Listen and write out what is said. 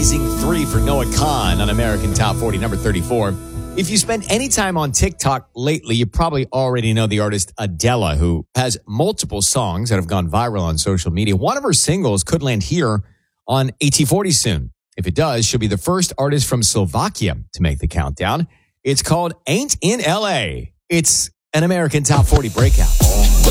Rising 3 for Noah Khan on American Top 40, number 34. If you spend any time on TikTok lately, you probably already know the artist Adele, who has multiple songs that have gone viral on social media. One of her singles could land here on AT40 soon. If it does, she'll be the first artist from Slovakia to make the countdown. It's called Ain't in LA. It's an American Top 40 breakout.